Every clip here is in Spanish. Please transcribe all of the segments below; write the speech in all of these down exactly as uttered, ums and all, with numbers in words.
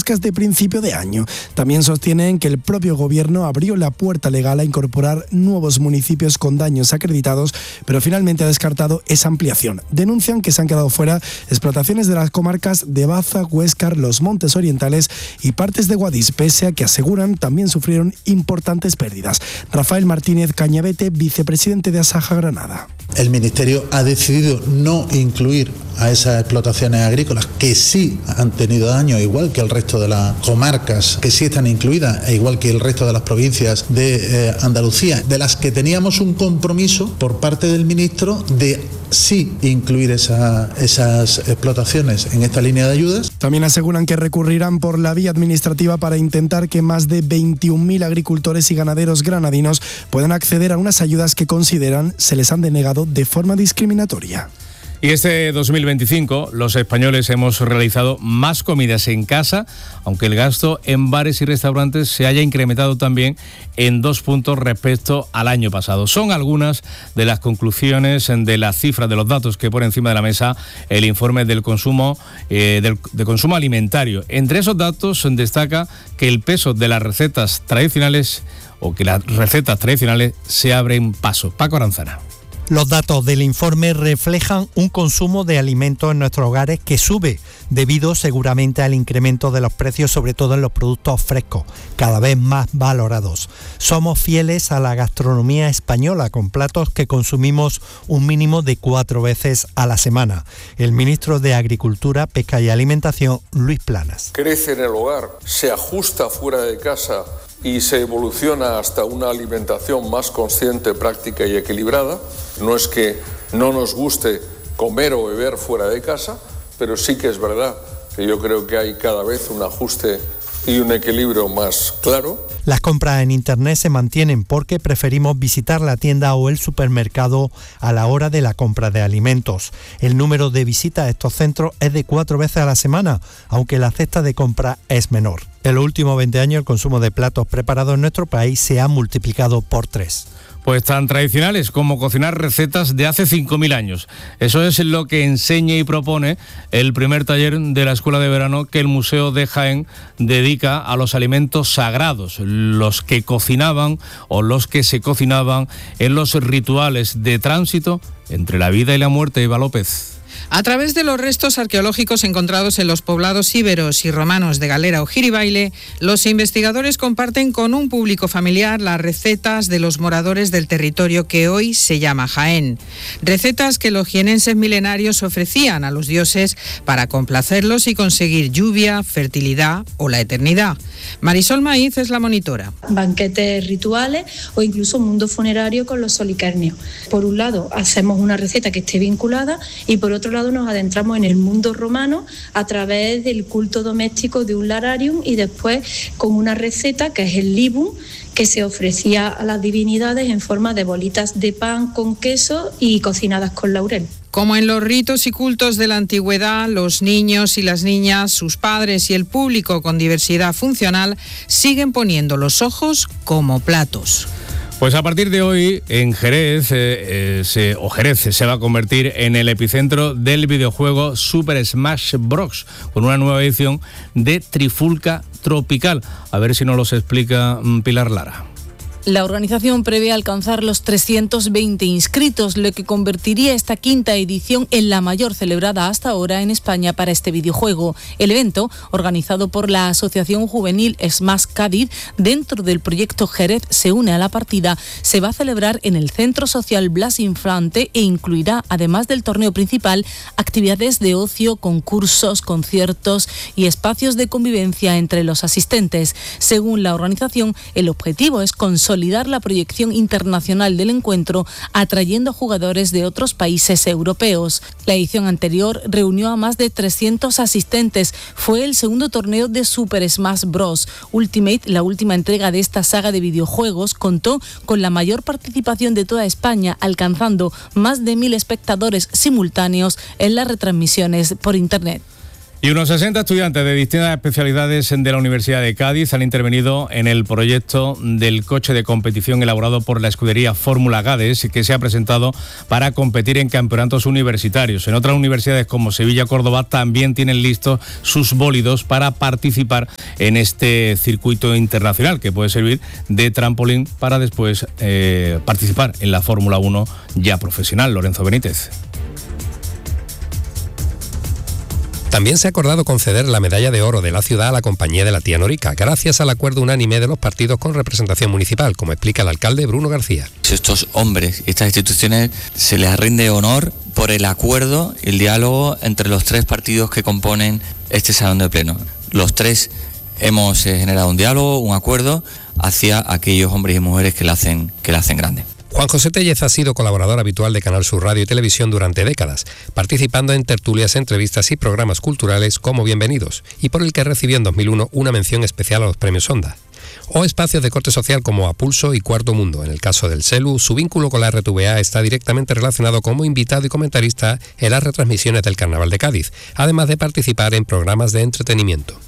podcast de principio de año. También sostienen que el propio gobierno abrió la puerta legal a incorporar nuevos municipios con daños acreditados, pero finalmente ha descartado esa ampliación. Denuncian que se han quedado fuera explotaciones de las comarcas de Baza, Huéscar, Los Montes Orientales y partes de Guadix, pese a que aseguran también sufrieron importantes pérdidas. Rafael Martínez Cañavete, vicepresidente de Asaja Granada. El Ministerio ha decidido no incluir a esas explotaciones agrícolas que sí han tenido daño, igual que el resto de las comarcas que sí están incluidas, e igual que el resto de las provincias de eh, Andalucía, de las que teníamos un compromiso por parte del ministro de sí incluir esa, esas explotaciones en esta línea de ayudas. También aseguran que recurrirán por la vía administrativa para intentar que más de veintiún mil agricultores y ganaderos granadinos puedan acceder a unas ayudas que consideran se les han denegado de forma discriminatoria. Y este dos mil veinticinco los españoles hemos realizado más comidas en casa, aunque el gasto en bares y restaurantes se haya incrementado también en dos puntos respecto al año pasado. Son algunas de las conclusiones de las cifras, de los datos que pone encima de la mesa el informe del consumo, eh, del, de consumo alimentario. Entre esos datos destaca que el peso de las recetas tradicionales o que las recetas tradicionales se abren paso. Paco Aranzana. Los datos del informe reflejan un consumo de alimentos en nuestros hogares que sube, debido seguramente al incremento de los precios, sobre todo en los productos frescos, cada vez más valorados. Somos fieles a la gastronomía española, con platos que consumimos un mínimo de cuatro veces a la semana. El ministro de Agricultura, Pesca y Alimentación, Luis Planas. Crece en el hogar, se ajusta fuera de casa y se evoluciona hasta una alimentación más consciente, práctica y equilibrada. No es que no nos guste comer o beber fuera de casa, pero sí que es verdad que yo creo que hay cada vez un ajuste y un equilibrio más claro. Las compras en Internet se mantienen porque preferimos visitar la tienda o el supermercado a la hora de la compra de alimentos. El número de visitas a estos centros es de cuatro veces a la semana, aunque la cesta de compra es menor. En los últimos veinte años el consumo de platos preparados en nuestro país se ha multiplicado por tres. Pues tan tradicionales como cocinar recetas de hace cinco mil años. Eso es lo que enseña y propone el primer taller de la Escuela de Verano que el Museo de Jaén dedica a los alimentos sagrados, los que cocinaban o los que se cocinaban en los rituales de tránsito entre la vida y la muerte. Eva López. A través de los restos arqueológicos encontrados en los poblados íberos y romanos de Galera o Giribaile, los investigadores comparten con un público familiar las recetas de los moradores del territorio que hoy se llama Jaén. Recetas que los jienenses milenarios ofrecían a los dioses para complacerlos y conseguir lluvia, fertilidad o la eternidad. Marisol Maíz es la monitora. Banquetes rituales o incluso mundo funerario con los soliquernios. Por un lado, hacemos una receta que esté vinculada y por otro lado nos adentramos en el mundo romano a través del culto doméstico de un lararium y después con una receta que es el libum, que se ofrecía a las divinidades en forma de bolitas de pan con queso y cocinadas con laurel. Como en los ritos y cultos de la antigüedad, los niños y las niñas, sus padres y el público con diversidad funcional siguen poniendo los ojos como platos. Pues a partir de hoy, en Jerez, eh, eh, se, o Jerez se va a convertir en el epicentro del videojuego Super Smash Bros. Con una nueva edición de Trifulca Tropical. A ver si nos los explica Pilar Lara. La organización prevé alcanzar los trescientos veinte inscritos, lo que convertiría esta quinta edición en la mayor celebrada hasta ahora en España para este videojuego. El evento, organizado por la Asociación Juvenil Smash Cádiz, dentro del proyecto Jerez se une a la partida, se va a celebrar en el Centro Social Blas Infante e incluirá, además del torneo principal, actividades de ocio, concursos, conciertos y espacios de convivencia entre los asistentes. Según la organización, el objetivo es consolidar la proyección internacional del encuentro, atrayendo jugadores de otros países europeos. La edición anterior reunió a más de trescientos asistentes. Fue el segundo torneo de Super Smash Bros. Ultimate, la última entrega de esta saga de videojuegos, contó con la mayor participación de toda España, alcanzando más de mil espectadores simultáneos en las retransmisiones por internet. Y unos sesenta estudiantes de distintas especialidades de la Universidad de Cádiz han intervenido en el proyecto del coche de competición elaborado por la escudería Fórmula Gades, que se ha presentado para competir en campeonatos universitarios. En otras universidades como Sevilla, Córdoba, también tienen listos sus bólidos para participar en este circuito internacional, que puede servir de trampolín para después eh, participar en la Fórmula uno ya profesional. Lorenzo Benítez. También se ha acordado conceder la medalla de oro de la ciudad a la Compañía de la Tía Norica, gracias al acuerdo unánime de los partidos con representación municipal, como explica el alcalde Bruno García. Estos hombres y estas instituciones se les rinde honor por el acuerdo y el diálogo entre los tres partidos que componen este salón de pleno. Los tres hemos eh, generado un diálogo, un acuerdo hacia aquellos hombres y mujeres que la hacen, que la hacen grande. Juan José Tellez ha sido colaborador habitual de Canal Sur Radio y Televisión durante décadas, participando en tertulias, entrevistas y programas culturales como Bienvenidos, y por el que recibió en dos mil uno una mención especial a los premios Onda. O espacios de corte social como A Pulso y Cuarto Mundo. En el caso del Celu, su vínculo con la R T V A está directamente relacionado como invitado y comentarista en las retransmisiones del Carnaval de Cádiz, además de participar en programas de entretenimiento.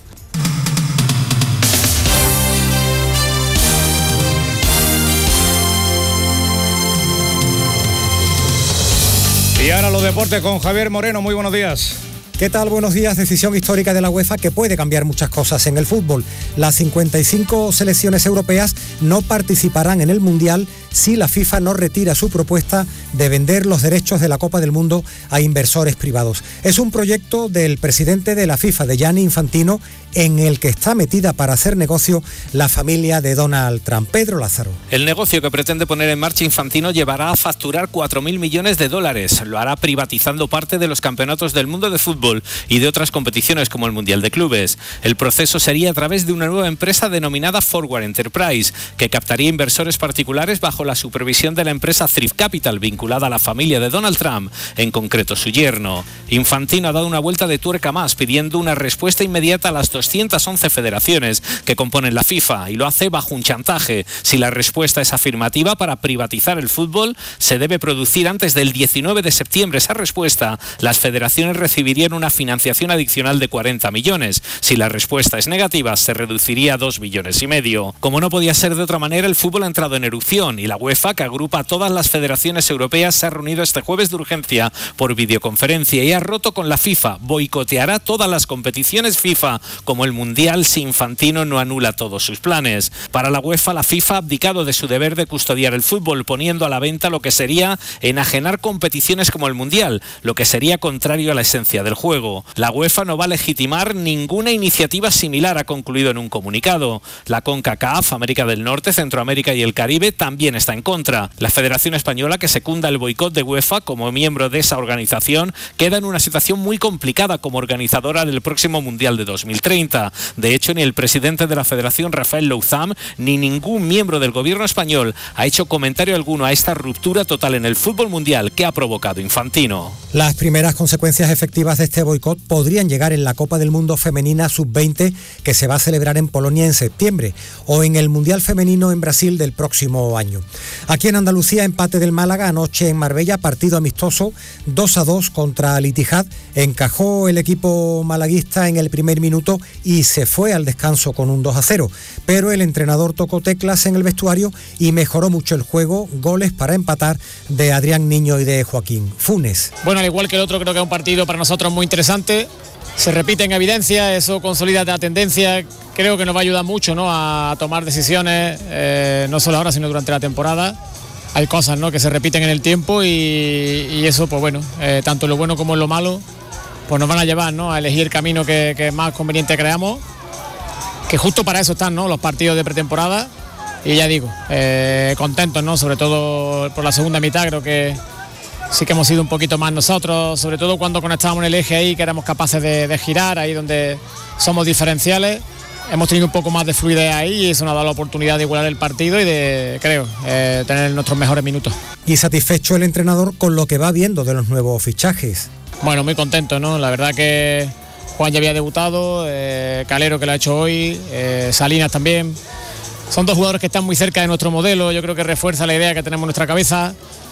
Y ahora los deportes con Javier Moreno. Muy buenos días. ¿Qué tal? Buenos días. Decisión histórica de la UEFA que puede cambiar muchas cosas en el fútbol. Las cincuenta y cinco selecciones europeas no participarán en el Mundial si la FIFA no retira su propuesta de vender los derechos de la Copa del Mundo a inversores privados. Es un proyecto del presidente de la FIFA, de Gianni Infantino, en el que está metida para hacer negocio la familia de Donald Trump. Pedro Lázaro. El negocio que pretende poner en marcha Infantino llevará a facturar cuatro mil millones de dólares. Lo hará privatizando parte de los campeonatos del mundo de fútbol y de otras competiciones como el Mundial de Clubes. El proceso sería a través de una nueva empresa denominada Forward Enterprise, que captaría inversores particulares bajo la supervisión de la empresa Thrift Capital, vinculada a la familia de Donald Trump, en concreto su yerno. Infantino ha dado una vuelta de tuerca más, pidiendo una respuesta inmediata a las doscientas once federaciones que componen la FIFA, y lo hace bajo un chantaje. Si la respuesta es afirmativa para privatizar el fútbol, se debe producir antes del diecinueve de septiembre esa respuesta. Las federaciones recibirían una financiación adicional de cuarenta millones. Si la respuesta es negativa, se reduciría a dos millones y medio. Como no podía ser de otra manera, el fútbol ha entrado en erupción y la UEFA, que agrupa a todas las federaciones europeas, se ha reunido este jueves de urgencia por videoconferencia y ha roto con la FIFA. Boicoteará todas las competiciones FIFA, como el Mundial, si Infantino no anula todos sus planes. Para la UEFA, la FIFA ha abdicado de su deber de custodiar el fútbol, poniendo a la venta lo que sería enajenar competiciones como el Mundial, lo que sería contrario a la esencia del juego. La UEFA no va a legitimar ninguna iniciativa similar, ha concluido en un comunicado. La CONCACAF, América del Norte, Centroamérica y el Caribe también está en contra. La Federación Española, que secunda el boicot de UEFA como miembro de esa organización, queda en una situación muy complicada como organizadora del próximo Mundial de dos mil treinta. De hecho, ni el presidente de la Federación, Rafael Louzam, ni ningún miembro del gobierno español ha hecho comentario alguno a esta ruptura total en el fútbol mundial que ha provocado Infantino. Las primeras consecuencias efectivas de este boicot podrían llegar en la Copa del Mundo Femenina sub veinte, que se va a celebrar en Polonia en septiembre, o en el Mundial Femenino en Brasil del próximo año. Aquí en Andalucía, empate del Málaga anoche en Marbella, partido amistoso dos a dos contra Al Ittihad. Encajó el equipo malaguista en el primer minuto y se fue al descanso con un dos a cero, pero el entrenador tocó teclas en el vestuario y mejoró mucho el juego. Goles para empatar de Adrián Niño y de Joaquín Funes. Bueno, al igual que el otro, creo que es un partido para nosotros muy interesante. Se repite en evidencia, eso consolida la tendencia. Creo que nos va a ayudar mucho, ¿no?, a tomar decisiones, eh, no solo ahora, sino durante la temporada. Hay cosas, ¿no?, que se repiten en el tiempo y, y eso, pues bueno, eh, tanto lo bueno como lo malo, pues nos van a llevar, ¿no?, a elegir el camino que, que más conveniente creamos, que justo para eso están, ¿no?, los partidos de pretemporada. Y ya digo, eh, contentos, ¿no?, sobre todo por la segunda mitad. Creo que sí que hemos sido un poquito más nosotros, sobre todo cuando conectábamos en el eje ahí, que éramos capaces de, de girar, ahí donde somos diferenciales. Hemos tenido un poco más de fluidez ahí y eso nos ha dado la oportunidad de igualar el partido y de, creo, eh, tener nuestros mejores minutos. Y satisfecho el entrenador con lo que va viendo de los nuevos fichajes. Bueno, muy contento, ¿no? La verdad que Juan ya había debutado, eh, Calero, que lo ha hecho hoy, eh, Salinas también. Son dos jugadores que están muy cerca de nuestro modelo. Yo creo que refuerza la idea que tenemos en nuestra cabeza.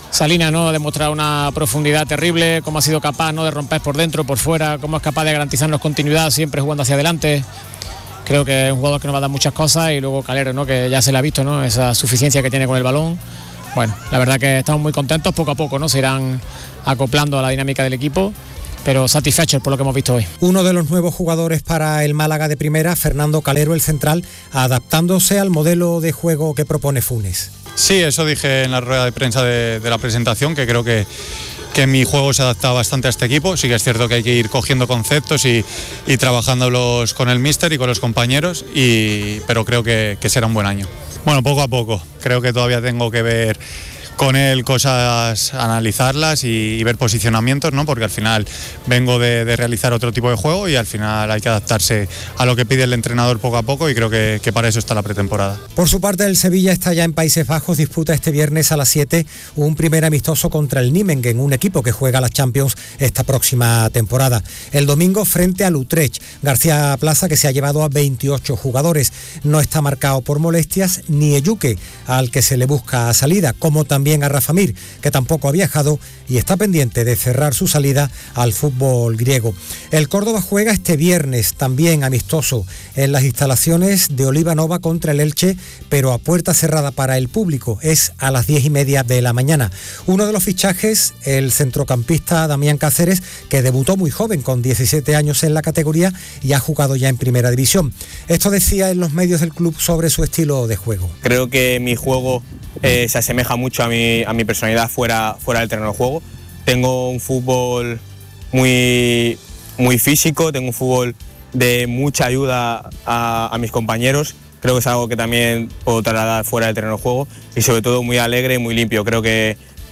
Salina, ¿no?, ha demostrado una profundidad terrible, cómo ha sido capaz, ¿no?, de romper por dentro, por fuera, cómo es capaz de garantizarnos continuidad siempre jugando hacia adelante. Creo que es un jugador que nos va a dar muchas cosas, y luego Calero, ¿no?, que ya se le ha visto, ¿no?, esa suficiencia que tiene con el balón. Bueno, la verdad que estamos muy contentos, poco a poco, ¿no?, se irán acoplando a la dinámica del equipo, pero satisfechos por lo que hemos visto hoy. Uno de los nuevos jugadores para el Málaga de primera, Fernando Calero, el central, adaptándose al modelo de juego que propone Funes. Sí, eso dije en la rueda de prensa de, de la presentación, que creo que, que mi juego se adapta bastante a este equipo. Sí que es cierto que hay que ir cogiendo conceptos y, y trabajándolos con el míster y con los compañeros, y, pero creo que, que será un buen año. Bueno, poco a poco. Creo que todavía tengo que ver con él cosas, analizarlas y, y ver posicionamientos, ¿no? Porque al final vengo de, de realizar otro tipo de juego y al final hay que adaptarse a lo que pide el entrenador poco a poco, y creo que, que para eso está la pretemporada. Por su parte, el Sevilla está ya en Países Bajos, disputa este viernes a las siete un primer amistoso contra el Nijmegen, un equipo que juega la Champions esta próxima temporada. El domingo frente al Utrecht, García Plaza, que se ha llevado a veintiocho jugadores, no está marcado por molestias ni Eyuke, al que se le busca salida, como también a Rafa Mir, que tampoco ha viajado y está pendiente de cerrar su salida al fútbol griego. El Córdoba juega este viernes, también amistoso, en las instalaciones de Oliva Nova contra el Elche, pero a puerta cerrada para el público. Es a las diez y media de la mañana. Uno de los fichajes, el centrocampista Damián Cáceres, que debutó muy joven, con diecisiete años en la categoría, y ha jugado ya en primera división. Esto decía en los medios del club sobre su estilo de juego. Creo que mi juego eh, se asemeja mucho a mi, a mi personalidad fuera, fuera del terreno de juego. Tengo un fútbol muy, muy físico, tengo un fútbol de mucha ayuda a, a mis compañeros. Creo que es algo que también puedo trasladar fuera del terreno de juego, y sobre todo muy alegre y muy limpio. Creo que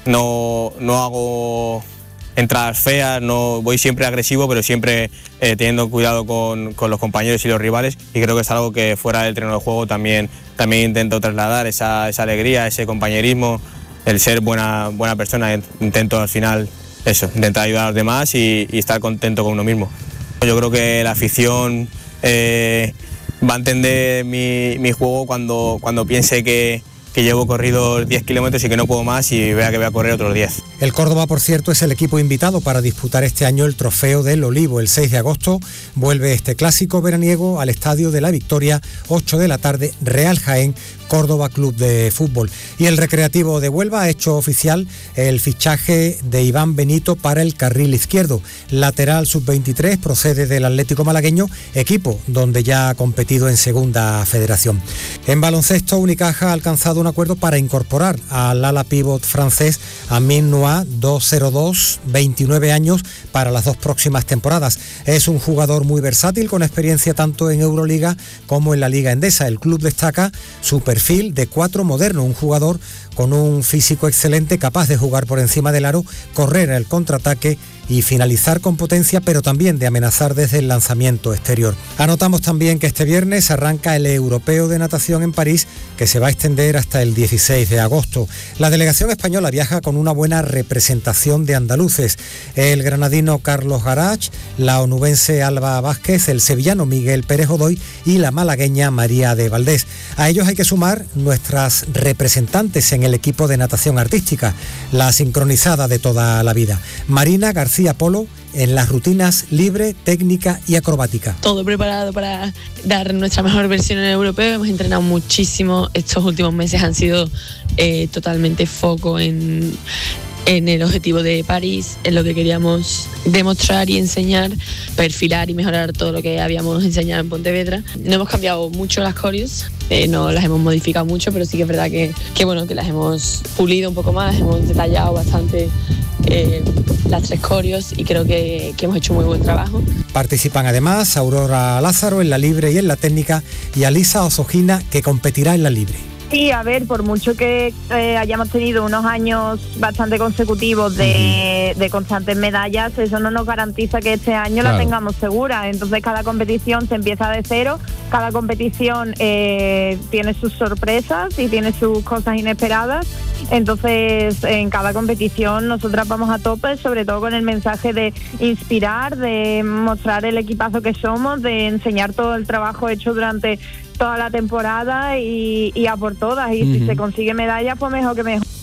no, no hago entradas feas, no voy siempre agresivo, pero siempre eh, teniendo cuidado con, con los compañeros y los rivales, y creo que es algo que fuera del terreno de juego también, también intento trasladar, esa, esa alegría, ese compañerismo, el ser buena, buena persona. Intento al final eso, intentar ayudar a los demás y, y estar contento con uno mismo. Yo creo que la afición eh, va a entender mi, mi juego cuando, cuando piense que, que llevo corrido diez kilómetros y que no puedo más, y vea que voy a correr otros diez. El Córdoba, por cierto, es el equipo invitado para disputar este año el Trofeo del Olivo. El seis de agosto vuelve este clásico veraniego al Estadio de la Victoria, ocho de la tarde, Real Jaén, Córdoba Club de Fútbol. Y el Recreativo de Huelva ha hecho oficial el fichaje de Iván Benito para el carril izquierdo. Lateral sub veintitrés, procede del Atlético Malagueño, equipo donde ya ha competido en Segunda Federación. En baloncesto, Unicaja ha alcanzado un acuerdo para incorporar al ala pívot francés Amin Noah, doscientos dos, veintinueve años, para las dos próximas temporadas. Es un jugador muy versátil, con experiencia tanto en Euroliga como en la Liga Endesa. El club destaca su perfil de cuatro moderno, un jugador con un físico excelente, capaz de jugar por encima del aro, correr el contraataque y finalizar con potencia, pero también de amenazar desde el lanzamiento exterior. Anotamos también que este viernes arranca el Europeo de Natación en París, que se va a extender hasta el dieciséis de agosto. La delegación española viaja con una buena representación de andaluces: el granadino Carlos Garach, la onubense Alba Vázquez, el sevillano Miguel Pérez Godoy y la malagueña María de Valdés. A ellos hay que sumar nuestras representantes en el equipo de natación artística, la sincronizada de toda la vida, Marina García Polo, en las rutinas libre, técnica y acrobática. Todo preparado para dar nuestra mejor versión en el europeo. Hemos entrenado muchísimo. Estos últimos meses han sido eh, totalmente foco en, en el objetivo de París, en lo que queríamos demostrar y enseñar, perfilar y mejorar todo lo que habíamos enseñado en Pontevedra. No hemos cambiado mucho las coreos, eh, no las hemos modificado mucho, pero sí que es verdad que, que, bueno, que las hemos pulido un poco más, hemos detallado bastante Eh, las tres coreos, y creo que, que hemos hecho muy buen trabajo. Participan además Aurora Lázaro en la libre y en la técnica, y Alisa Osojina, que competirá en la libre. Sí, a ver, por mucho que eh, hayamos tenido unos años bastante consecutivos de, de constantes medallas, eso no nos garantiza que este año claro. la tengamos segura. Entonces cada competición se empieza de cero, cada competición eh, tiene sus sorpresas y tiene sus cosas inesperadas. Entonces en cada competición nosotras vamos a tope, sobre todo con el mensaje de inspirar, de mostrar el equipazo que somos, de enseñar todo el trabajo hecho durante toda la temporada y, y a por todas. Y uh-huh. si se consigue medallas, pues mejor que mejor.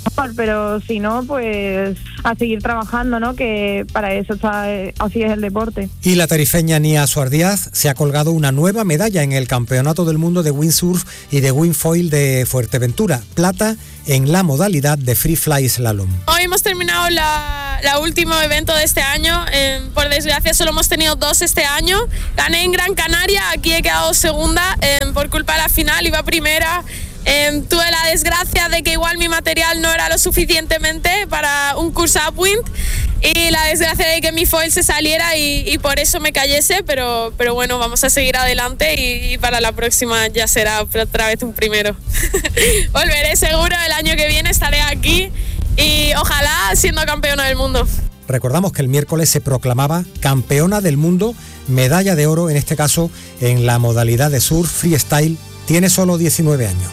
mejor, pero si no, pues a seguir trabajando, ¿no? Que para eso está, así es el deporte. Y la tarifeña Nia Suardíaz se ha colgado una nueva medalla en el Campeonato del Mundo de Windsurf y de Windfoil de Fuerteventura, plata en la modalidad de Free Fly Slalom. Hoy hemos terminado la, la último evento de este año, eh, por desgracia solo hemos tenido dos este año. Gané en Gran Canaria, aquí he quedado segunda, eh, por culpa de la final, iba primera. Eh, tuve la desgracia de que igual mi material no era lo suficientemente para un curso upwind y la desgracia de que mi foil se saliera y, y por eso me cayese, pero, pero bueno, vamos a seguir adelante y, y para la próxima ya será otra vez un primero. Volveré seguro, el año que viene estaré aquí y ojalá siendo campeona del mundo. Recordamos que el miércoles se proclamaba campeona del mundo, medalla de oro, en este caso en la modalidad de surf freestyle. Tiene solo diecinueve años.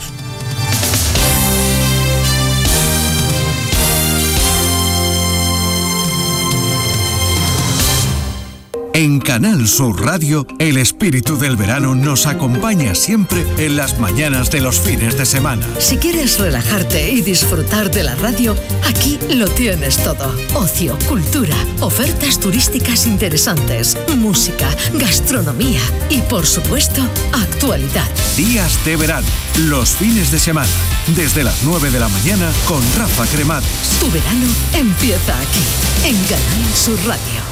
En Canal Sur Radio, el espíritu del verano nos acompaña siempre en las mañanas de los fines de semana. Si quieres relajarte y disfrutar de la radio, aquí lo tienes todo. Ocio, cultura, ofertas turísticas interesantes, música, gastronomía y, por supuesto, actualidad. Días de verano, los fines de semana, desde las nueve de la mañana con Rafa Cremades. Tu verano empieza aquí, en Canal Sur Radio.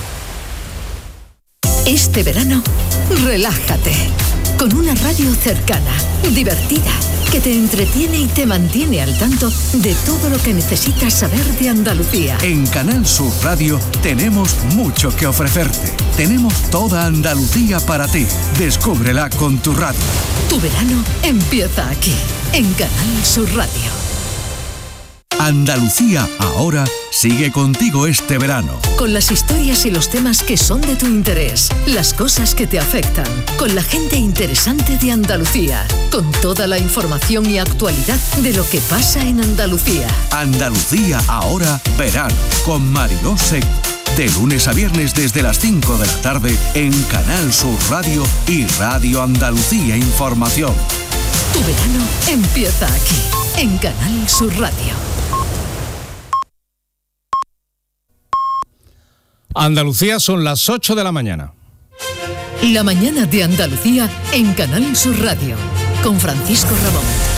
Este verano, relájate con una radio cercana, divertida, que te entretiene y te mantiene al tanto de todo lo que necesitas saber de Andalucía. En Canal Sur Radio tenemos mucho que ofrecerte. Tenemos toda Andalucía para ti. Descúbrela con tu radio. Tu verano empieza aquí, en Canal Sur Radio. Andalucía ahora sigue contigo este verano. Con las historias y los temas que son de tu interés, las cosas que te afectan, con la gente interesante de Andalucía, con toda la información y actualidad de lo que pasa en Andalucía. Andalucía ahora verano, con Mariló Seco. De lunes a viernes desde las cinco de la tarde en Canal Sur Radio y Radio Andalucía Información. Tu verano empieza aquí, en Canal Sur Radio. Andalucía, son las ocho de la mañana. La mañana de Andalucía en Canal Sur Radio, con Francisco Ramón.